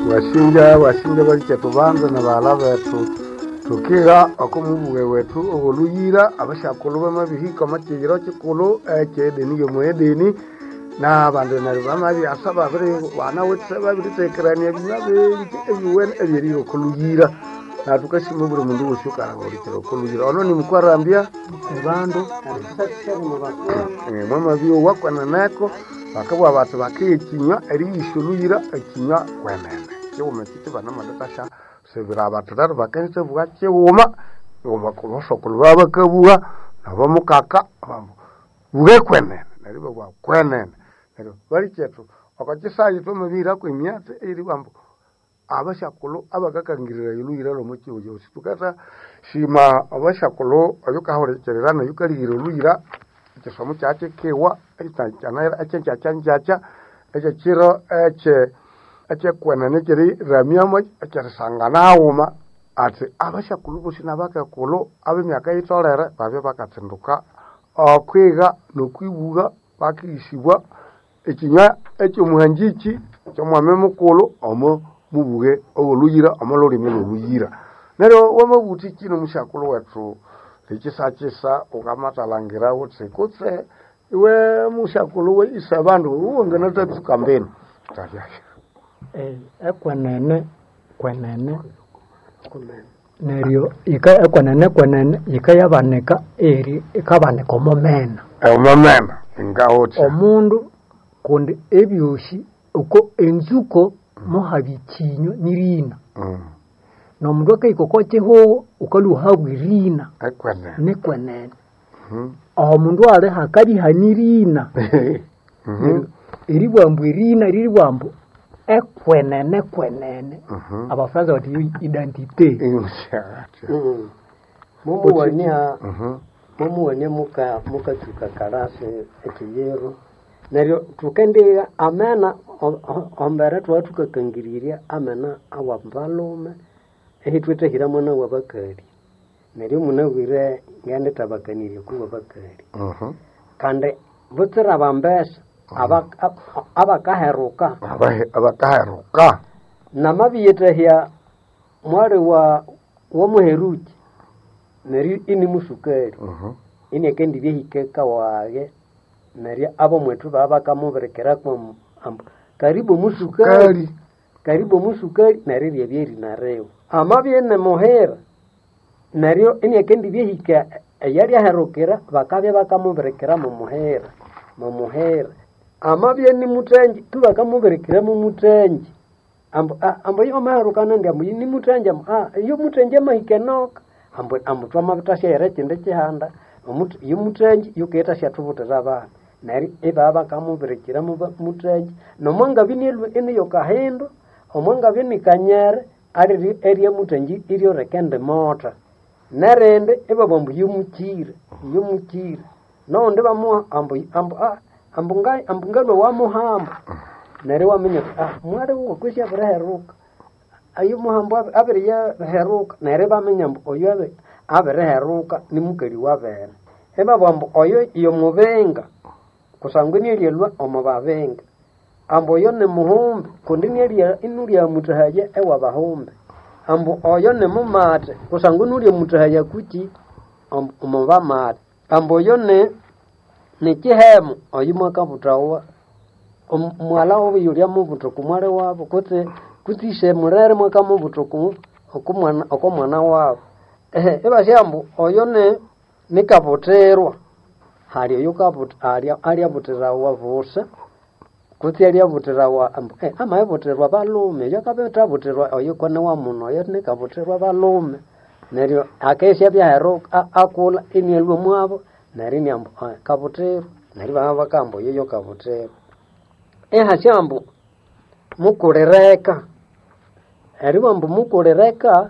washinja balicha tubanza na bala betu tukiga akumubuge wetu ogoluyira abashakulu bamabihika makigiro kikulu ekedeni yo mwedeni na bandu na bamabi asaba bere wana wetse babiri tekerania binabe ebiwen ebiri okuluyira na tukashimo buri mundu ushukara buri kiro kuluyira ono ni mukwarambia bandu mama biyo wakwana nako bakabwa abantu bakikinya eri ishuluyira akinya kwenene cyuma kiti bana madakasha sebira abantu daro bakense vuga cyuma ngomba kubashokulu babakabuwa nabo mukaka vuge kwenene nari bagwa kwenene nari bari cyetu akagisayi to mabira ko imyatse iri bambo abashakulu abagakangirira yuluyira lo mukiyo yose tukata shima abashakulu ayuka horekererana yukarira luyira kisomo cyace kewa cyana acyanjacha ekiro eche kwenene kiri ramiyamo ekirisangana awuma ati abashakulu busina bakakulu abemyaka yitorere babe bakatsinduka okwiga nokwibuga bakishibwa ekinya ekyomuhanjiki kyomwame mukulu omo mubuge oluyira amalolimi luyira nero wamabuti kino mushakulu wetu likisachisa ukamatalangira utse kutse iwe mushakulu we isabandu uwongena tatu kambeni tavyasha ekwenene neryo ekwenene ikayabaneka eri ikabaneka omomena ingawoti omundu kundi ebyoshi uko enzuko mohabikinyo nirina nomundu akaikoko cheho ukaluhabwirina nekwenene omundu ale hakali hanirina iribwambwirina riribwambu ekwenene abafaransa bati identite mumuwania muka tukakarase ekiyero neryo tukendega amena ombere twatukakangiriria amena awambalume ehitwetehira mwana wabakali neryo munawire ngende tabakanirie kuba bakali kandi butsira bambesa abakaheruka namabiyetahya mwari wa muheruki neryo ini musukali ini kendi byehikeka wage neryo abo mwetu babakamuberekera kwa karibu musukali neryo byeri nareo amabyene mohera neryo ini kendi byehika yari aherukira bakabya bakamuberekera mu muhera amabyene mutenji tubakamuberekera mu mutenji ambo yo maherukana ndi ambo ni mutenji yo mutenji mahikenoka ambo twamabitasya yere kinde kihanda yo mutenji yuketa syatubutira abana nari ebaba kamuberekera mu mutenji nomwanga binelwe ene yokahendo omwanga bini kanyere ari area mutenji iriyo rekende mota narende ebabambu yumukire nonde bamu ambungalo wa muhamba nare wamenya mware wo kwesya bereheruka ayo muhamba abere ya heruka nare bamenya oyo abere heruka ni mukeri wa bere ebabambu oyo iyo mubenga kusangweni elwa omababenga ambo yo ne muhumbi kundini elia inulia mutahaje ewa bahumbi ambo oyo ne mumate kusangweni ulia mutahaja kuchi omobamate ambo yo ne kihemu oyuma kabutawa mwala wo yulia mubuto kumwale wabo kutishe murere mwaka mubuto okumwana wabo ebashambu oyo ne kaboterwa hali yukabut alia butera wavusa kuti alia butera wa ama ebuterwa balume yakabeta buterwa oyo kone wa muno yo ne kabuterwa balume neryo akesya bya hero akula inelwe mwabo nari nyambo kabutero nari baba kambo yo kabutero hashambu mukurereka eribambu mukurereka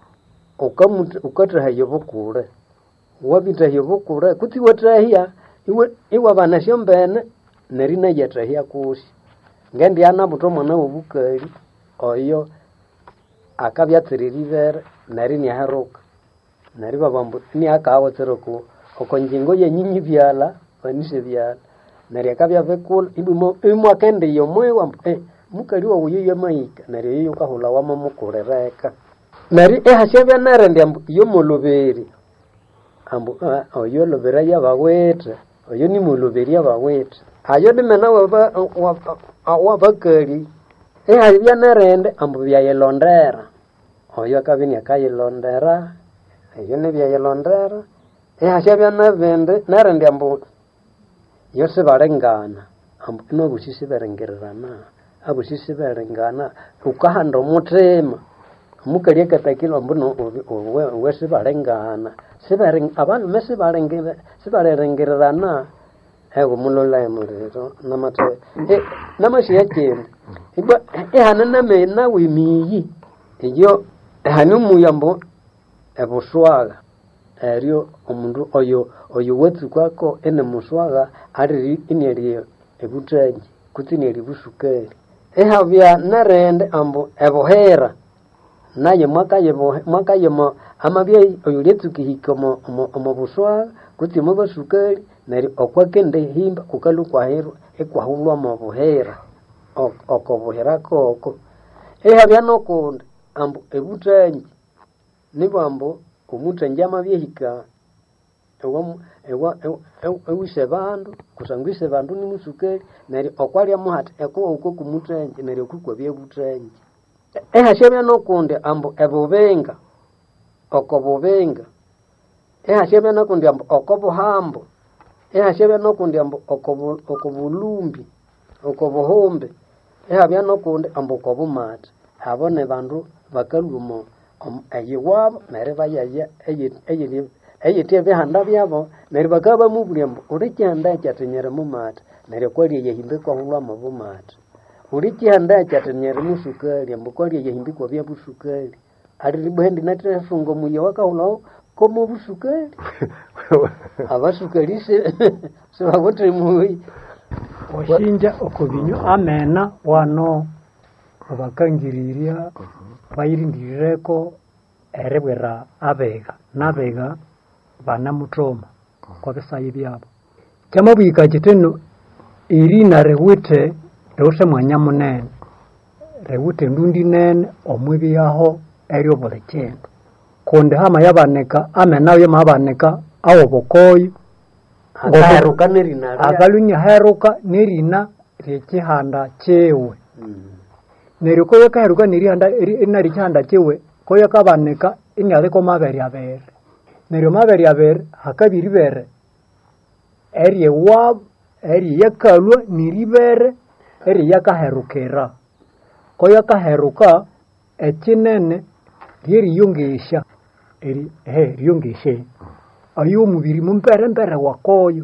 ukatahaye bukure wabitahiye bukure kuti watahia iwe banasyo mbene nari na yatahia kusi ngendi ana buto mwana obukali oyo akabyatsirivere nari ni haruka nari babambu ni akawatsiroko okonjingo yenyinyi byala banishe byala nari akabya vekul ibu akende yo mwewa mukali wa uyo maika neryo yo kahula wa mamukurereka nari ehashabya narende ambu yo moloberi ambu oyo lobera ya bawete oyo ni moloberi ya bawete ayo dimena wa bakali ehashabya narende ambu bya yelondera oyo kabini akayelondera ayo ne bya yelondera ehashabya narende ambu yose barengana ambu no busisi barengerana abusisi barengana ukahanda umutima mukali akatakilo mbuno wese barengana abantu mese barengerana ego mulola emurero namate namashi yakende iba ehanana me nawe miyi iyo hanumu yambo ebuswaga eryo omundu oyo wetu kwako ene muswaga ari ineri ebutanji kutineri busukeri ehabya narende ambo ebohera naye mwaka yemo amabye oyo letukihiko mo buswa kuti mo basukeri nari okwakende himba kukalu kwa hero ekwahulwa mo buhera okobuhera koko ehabya nokonde ambo ebutanji nibambo omutanji amabye hika ewise bandu kusangwise bandu ni musukeri nari okwalya muhati uko kumutanji nari okukwa byebutanji ehashabya nokonde ambo ebubenga okobubenga ehashabya nokonde ambo okobuhambo ehashabya nokonde ambo okobulumbi okobuhombe ehabya nokonde ambo okobumata abone bandu bakalumo ayiwabo nari bayaya eyete behanda byabo nari bakaba mubulyambo ulikyanda kyatenyera mumata nari kwali yehimbe kwa hulwa mabumata ulikyanda kyatenyera musukali ambo kwali yehimbe kwa bya busukali ali bwendi natrefungo muye wakahula komo busukali abasukali se babotre muyi oshinja okubinyo amena wano abakangiriria bayirindireko erebwera abega nabega banamutroma kwa bisayi byabo kama bwika kiteno irina rewite rewuse mwanya munene rewute ndundi nene omwibi yaho eryo bolekendo konde hama yabaneka amenayo mabaneka awo bokoyi akaheruka nerina agalunya heruka nerina ryekihanda chewe neryo koyo kaheruka nerihanda inari chihanda chewe koyo kabaneka inyale ko maberi abere neryo maberi abere hakabiri bere eri wab eri yakalwa niribere eri yakaherukera koyo kaheruka ekinene ryeri yongesha eri ryongeshe ayo mubiri mumpere wakoyo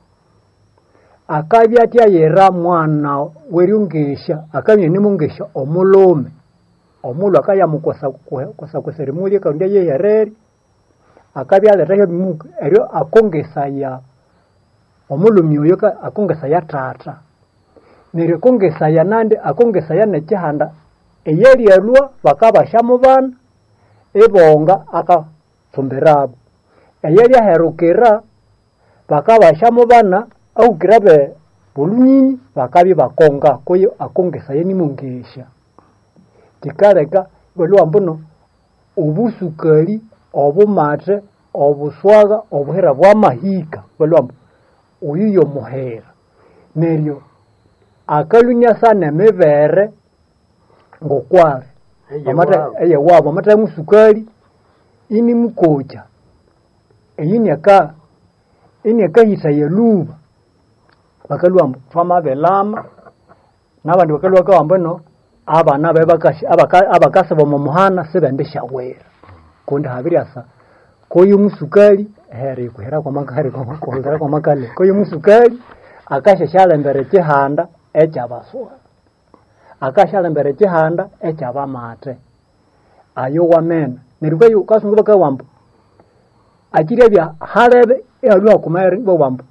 akabya tyayera mwana weryongesha akabye nimungesha omulome omulu akaya mukosa kweserimulie kandi yehereri akabya letayo bimuka eryo akongesa ya omulumi oyo akongesa ya tata neryo kongesa ya nande akongesa ya nekihanda eyeri alwa bakabashamu bana ebonga akatsumbirabo eyeri aherukira bakabashamu bana au kirabe bulunyinyi bakabi bakonga koyo akongesa ye nimungesha kikareka balo ambono obusukali obumate obuswaga obuhera bwa mahika balo ambo uyiyo muhera neryo akalunya sana mebere ngokware amata eye wabo amata musukali ini mukocha eyini aka hitayeluba bakalwa fama belama nabandi bakalwa ka ambono abana bebakashi abakase bo muhana sebendesha wera konda habiriasa koyo musukali heri kuhera kwa makari kwa makale koyo musukali akasha shala mbere kihanda ekyabaswa akashala mbere kihanda ekyabamate ayo wamena nirukayo kasunguba ka wambo akirebya harebe yalwa kumayeri bo wambo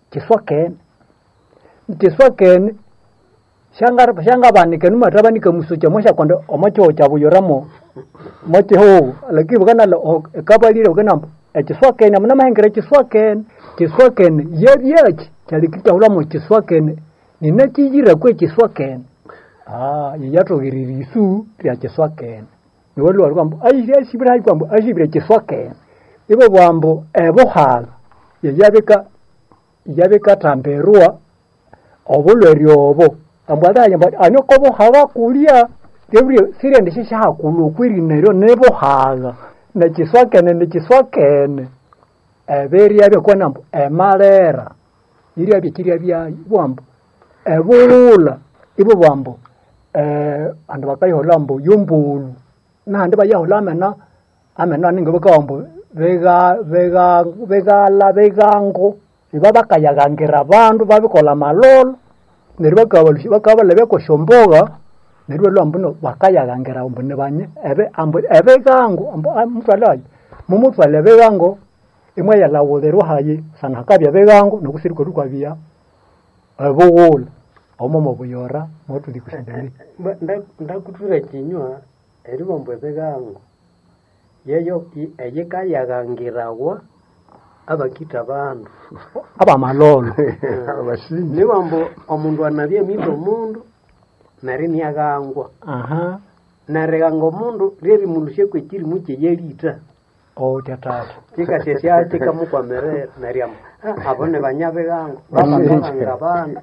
kiswakene shanga banike numatabanika musocha mosha konde omacho cha buyoramo mote ho lakini bugana lo kabalire bugana ekiswakene amuna mahengere kiswakene yeri cyali kitahula mu kiswakene ninakijira kwe kiswakene yeyatogiririsu lya kiswakene niwali walikuwa ayisibira kwambo ashibira kiswakene ibo bwambo ebohaga yabeka tamperua obulwerio obo ambwadanya anyoko bohaga kulia Gabriel sirende shisha hakulu kwirinero nebohaga na kiswakene eberi yabe kona emalera iri abikiri bya bwambo ebulula ibo bwambo ande bakayiholambo yombulu nande bayaholamena amena ningo bakambo vegango ibabakayagangira abantu babikola malolo nerwo bakabale bekoshomboga nerwo lwambuno bakayagangira umbone banye ebe gango mutwalaye mumutwale begango imwe yalawolero hayi sana kabya begango nokusiriko rukabya abugula omomo buyora motu dikushindali ndakutura kinywa eri bombo begango yeyo eyekayagangirawa abakita abantu abamalolo abashindi ni bombo omundu anabye mindo mundu nari nyagangwa naregango mundu reri mundu shekwekiri muke yerita tatata kikasesya kikamukwamere nariam abone banyabegango bamanga abantu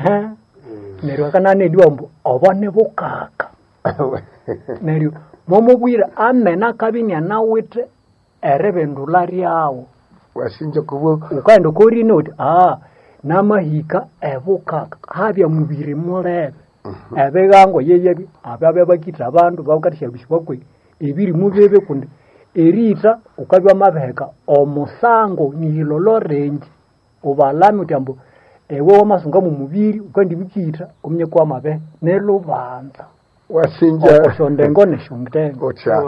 neryo kanane diombo obone bukaka neryo momubwira amena kabinya nawite erebendula ryawo wasinje kubo ukaenda kori note namahika ebukaka habya mubiri mulebe ebegango yeyebi ababe bakita abantu bakatisha bishobokwe ebiri mubebe kundi erita ukabya mabeka omusango nihilolo range ubalami utambo ewe wamasunga mu mubiri ukandi bikita omnye kwa mabe nelubanza wasinja shondengo neshondengo ocha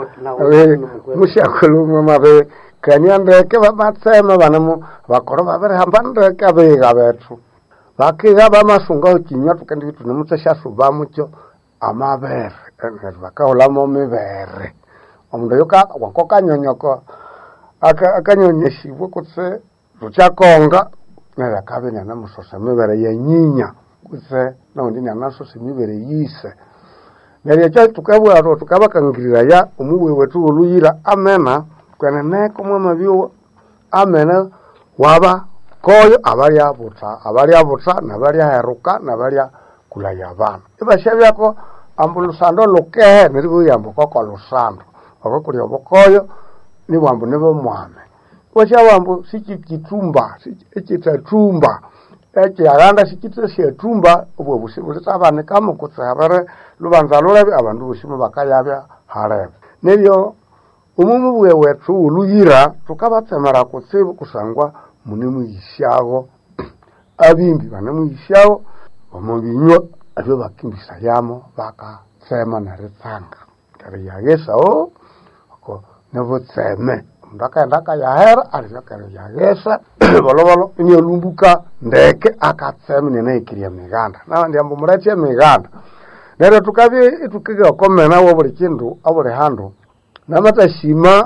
mushakuluma mabe kanyandeke babatsema banamu bakoro babere hambande kabega bethu bakiga bamasunga ukinya tukandi bitu nemutsha suba mucyo amabere bakaolamo mibere omundu yoka wakoka nyonyoko akanyonyeshibwe kutse ruchakonga nera kabenya namusose mibere yenyinya kutse naundi nyanasose mibere yise nerya tukabwa tukabakangirira ya umuwe wetu oluyira amena kwenene kumwe mabyo amena waba koyo abalya buta nabalya heruka nabalya kulaya abana ibashabyako ambulusando lukehe niribu yambo koko lusando obakulya obukoyo ni bwambu nibo mwame washa wambu sikitumba sikitatumba aganda sikiteshetumba obwo busibule tabane kamo kutsabare lubanza lulabe abantu bushimu bakayabya harebe nebyo umumu bwe wetu uluyira tukabatsemera kutsibu kusangwa munemu yishago abimbi banemu yishago omubinyo abyo bakimbisa yamo bakatsema na retsanga kare yagesa ko nebo tseme ndaka yahera alizakare yagesa bolobolo inyo lumbuka ndeke akatsema nene ikiria miganda na ndiambo murache miganda nero tukiga komena wo buli kindu abuli hando namatashima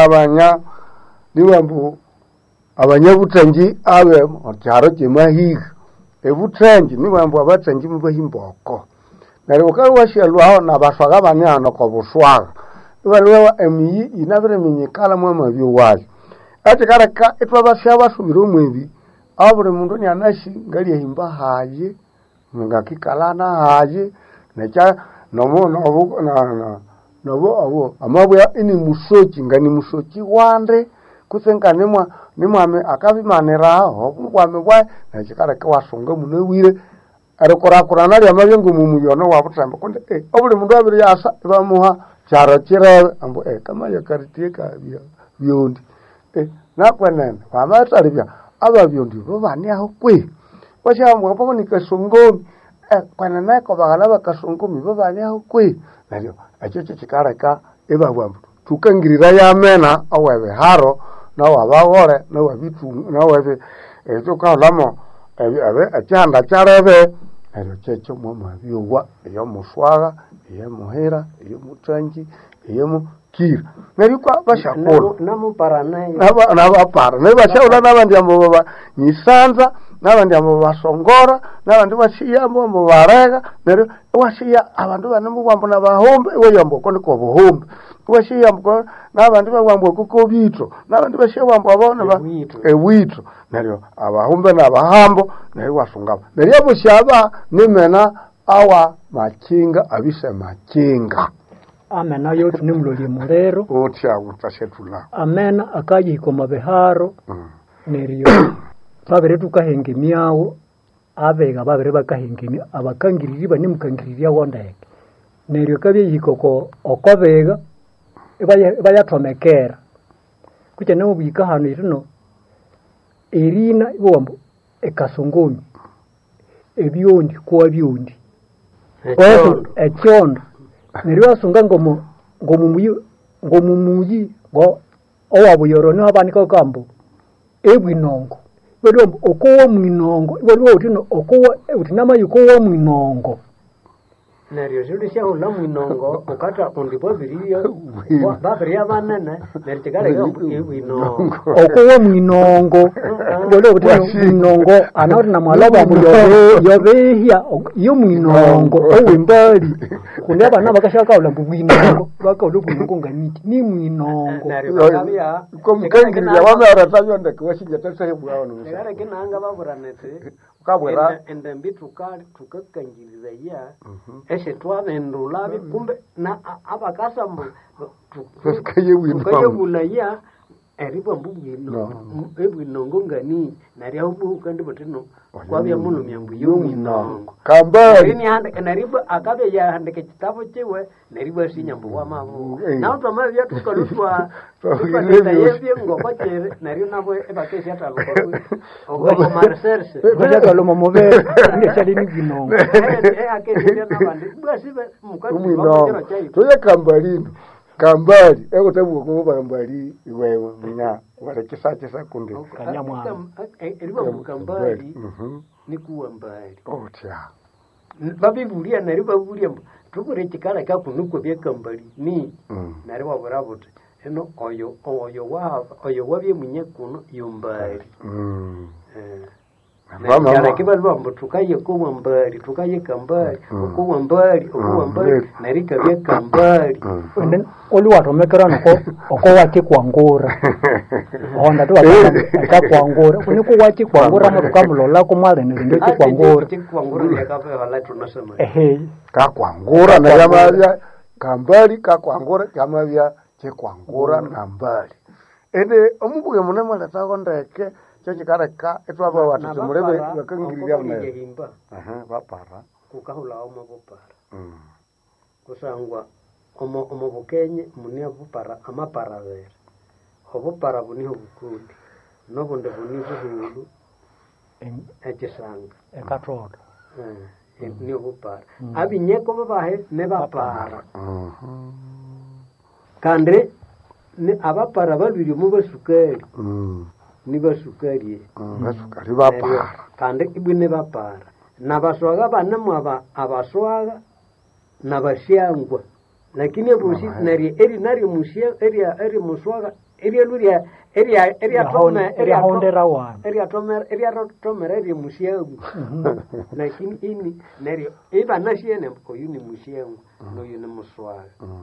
abanyabutangi abe mutyaro kimahiga ebutangi nibambo abatangi mubahimboko nari ukawashelwaho nabashwaga banyano ko buswaga ibalewa emiyi inabire minyikala mwa mabyo waje ati karaka etwabasha basubira mwebi abure mundu nyanashi ngali himba haje ngakikalana haje necha nobo abo amabya ini musoki ngani musoki wande kusenga nimwame akabimaniraho kwame bwa nakikara kwasunga munewire arikorakurana lya mabyengo mumuyono wabutambe kunde obuli mundu abiri yasa bamuha cyaro kirawe ambo kama yakaritika byondi nakwenene wamataribya ababyondi bo bani aho kwe washamwe poko nikasongomi kwenene ko bagala bakasongomi bo bani aho kwe naryo acho kikareka ebabwambu tukangirira yamena awebe haro na wabagore na wabitu na webe ezokalamo acyanda cyarebe ero cyecho mama byuwa iyo muswaga iyo muhera iyo mutangi iyo mukira nerikwa bashakora namuparanaye nabapara nebashaula nabandi ambo baba nisanza n'abandi abo basongora n'abandi bashiyambo mu barega neryo washiya abantu bane mu bwambo n'abahombe weyambo ko niko buhombe washiyambo n'abandi bagwambo kuko bitro n'abandi bashiyambo abone ba ewitro neryo abahombe n'abahambo neryo wasungaba neryo bushaba nimena awa makinga abise makinga amena yotu nimuloli murero otya utashetula amena akayiko mabeharo neryo babere tukahengemiawo abega babere bakahengemi abakangiriri bane mukangiriri awondeke neryo kabye yikoko okobega bayatomekera kuche no bika hano irino irina ibombo ekasongomi ebyondi kwa byondi echondo neryo asunga ngomumuyi ngo owabuyoro no abanika kambo ebwinongo bado okowo mwinongo bado utino okowo utinama yukowo mwinongo neryo zilishya ula mwinongo ukata undipo biriyo babiria banene nerikale ebwinongo okowo mwinongo bado utino mwinongo anori na mwaloba yobehya yo mwinongo owimbali kundi abana bakashaka ula mwinongo bakaula mwinongo nganiki ni mwinongo neryo bakabya komukangirira wamara tayonde kwashinja tasere bwawo negare kinanga baburanete kabwera endembi tukakangiriza ya eshe twabendula kumbe na abakasambu tukayebula ya eriba mbugino ebwinongo ngani nari abu kandi botino kwabya muno myambu y'umwinongo kambali ni hande nariba akabe ya hande kitabo chewe nariba sinyambu wa mavu na utama bya tukalutwa tukanda yebye ngoma chere nari nabo ebakesi ataloko ogo marserse baje kalomo mobere ngeshali ni bwinongo akesi na bandi bwasibe mukandi toye kambalino kambali ekotabuko ko barambali iwewe munya warekisa kunde kanyamwa eriba mukambali ni kuwa mbali otya babibulia nariba bulia tukure kikala ka kunuko bye kambali ni nariba burabuti eno oyo wabye munye kuno yombali Nara kiba lwambo tukaye kuwa mbali tukaye kambali okuwa mbali narika bye kambali oli watomekera nko okowati kwangura onda tu akakwangura kuniko wati kwangura mu kamulola ko male ndio kwangura yakafe hala tunasema kakwangura na yamabya kambali kakwangura yamabya chekwangura na mbali ende omubuge munema latagondeke chochikareka etwaba watu murebe bakangirira mwe bapara kukahula omo bopara kusangwa omo bukenye munia bopara amapara vere obopara buniho bukundi nobonde buniho hulu ekisanga ekatoda niyo bopara abinyeko babahe ne bapara kande ni abapara babiri mu basukari niba sukari basukari bapara kandi ibune bapara nabaswaga banamu abaswaga nabashangwa lakini ebusi nari musia eri muswaga eri tomera eri musiagu lakini ini nari iba nasiene ko yuni musiagu no yuni muswaga